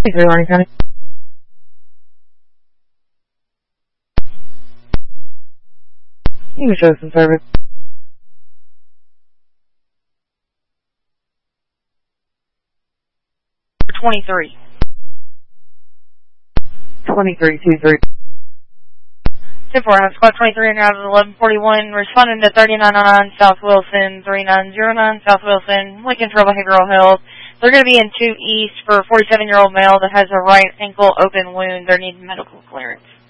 23 Orange County. You can show some service. 23. 2323. 10-4, Squad 23 and out of 1141, responding to 3909 South Wilson, 3909 South Wilson, Lincoln Trail Behavioral Health. They're going to be in 2 East for a 47-year-old male that has a right ankle open wound. They're needing medical clearance.